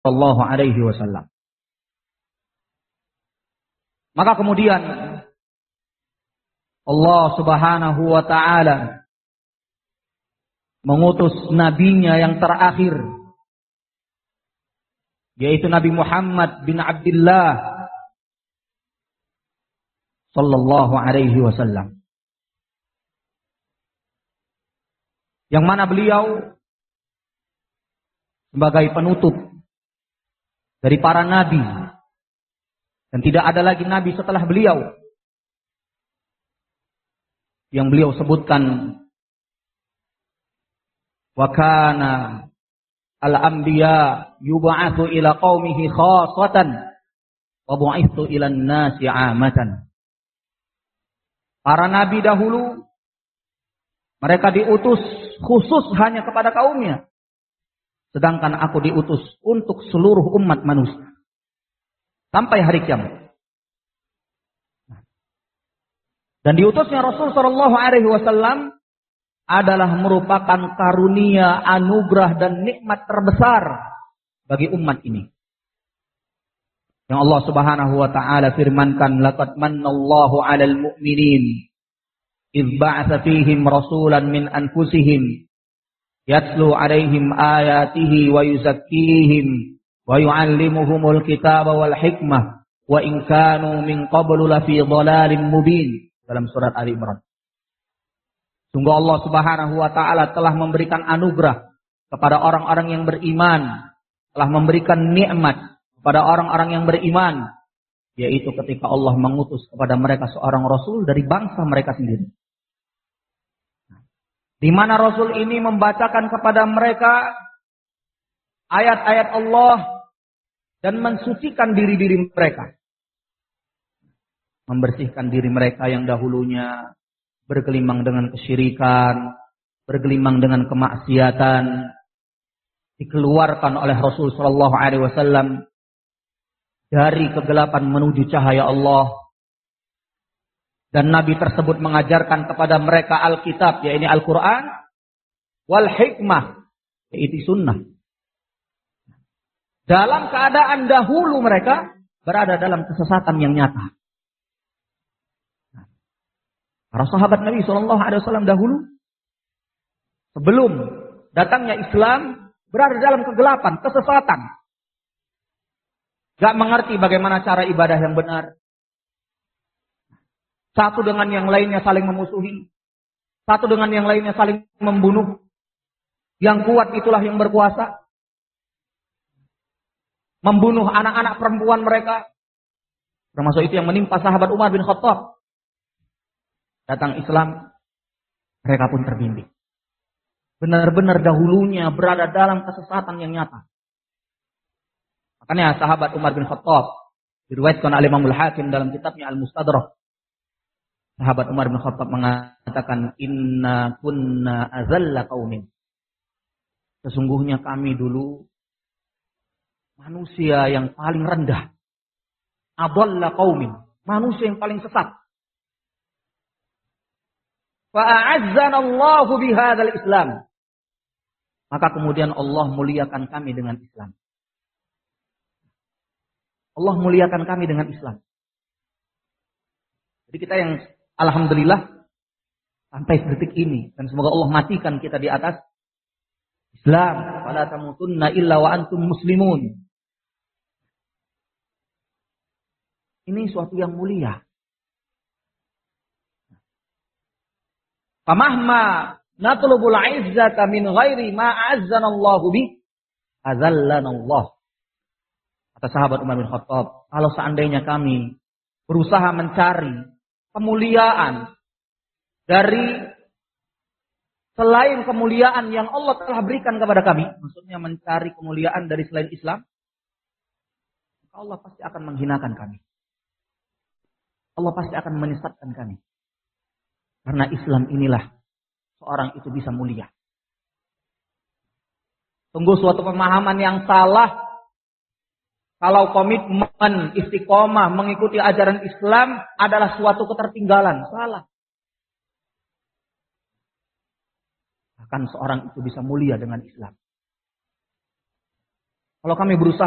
sallallahu alaihi wasallam. Maka kemudian Allah Subhanahu wa taala mengutus nabinya yang terakhir, yaitu Nabi Muhammad bin Abdullah sallallahu alaihi wasallam. Yang mana beliau sebagai penutup dari para nabi, dan tidak ada lagi nabi setelah beliau. Yang beliau sebutkan, wa kana al-anbiya yub'atsu ila qaumihi khassatan wa bu'itsu ila an-nasi 'amatan. Para nabi dahulu mereka diutus khusus hanya kepada kaumnya, sedangkan aku diutus untuk seluruh umat manusia sampai hari kiamat. Dan diutusnya Rasul sallallahu alaihi wasallam adalah merupakan karunia, anugerah dan nikmat terbesar bagi umat ini. Yang Allah Subhanahu wa taala firmankan, laqad mannallahu 'alal mu'minin idz ba'atsa fihim rasulan min anfusihim yatlu 'alaihim ayatihi wa yuzakkihim wa yu'allimuhumul kitaba wal hikmah wa in kanu min qablu lafi dhalalin mubin. Dalam surat Ali Imran. Sungguh Allah Subhanahu wa taala telah memberikan anugerah kepada orang-orang yang beriman, telah memberikan nikmat kepada orang-orang yang beriman, yaitu ketika Allah mengutus kepada mereka seorang rasul dari bangsa mereka sendiri. Di mana rasul ini membacakan kepada mereka ayat-ayat Allah dan mensucikan diri-diri mereka. Membersihkan diri mereka yang dahulunya bergelimang dengan kesyirikan, bergelimang dengan kemaksiatan, dikeluarkan oleh Rasul sallallahu alaihi wasallam dari kegelapan menuju cahaya Allah. Dan Nabi tersebut mengajarkan kepada mereka Alkitab, yaitu Al-Quran, wal hikmah, yaitu sunnah. Dalam keadaan dahulu mereka berada dalam kesesatan yang nyata. Para sahabat Nabi SAW dahulu, sebelum datangnya Islam, berada dalam kegelapan, kesesatan. Gak mengerti bagaimana cara ibadah yang benar. Satu dengan yang lainnya saling memusuhi. Satu dengan yang lainnya saling membunuh. Yang kuat itulah yang berkuasa. Membunuh anak-anak perempuan mereka. Termasuk itu yang menimpa sahabat Umar bin Khattab. Datang Islam, mereka pun terbimbing. Benar-benar dahulunya berada dalam kesesatan yang nyata. Makanya sahabat Umar bin Khattab, diriwayatkan oleh Imam Al-Hakim dalam kitabnya Al-Mustadrak. Sahabat Umar bin Khattab mengatakan, inna kunna azalla qaumin. Sesungguhnya kami dulu manusia yang paling rendah. Adalla qaumin, manusia yang paling sesat. Fa'azzanallahu bihadzal Islam. Maka kemudian Allah muliakan kami dengan Islam. Allah muliakan kami dengan Islam. Jadi kita yang alhamdulillah sampai detik ini, dan semoga Allah matikan kita di atas Islam. Fala tamutunna illa wa antum muslimun. Ini suatu yang mulia. Famahma natlubul izzata min ghairi ma azzanallahu bi azallanallah. Kata sahabat Umar bin Khattab, kalau seandainya kami berusaha mencari kemuliaan dari selain kemuliaan yang Allah telah berikan kepada kami, maksudnya mencari kemuliaan dari selain Islam, Allah pasti akan menghinakan kami. Allah pasti akan menyesatkan kami. Karena Islam inilah seorang itu bisa mulia. Sungguh suatu pemahaman yang salah kalau komitmen istiqomah mengikuti ajaran Islam adalah suatu ketertinggalan. Salah. Bahkan seorang itu bisa mulia dengan Islam. Kalau kami berusaha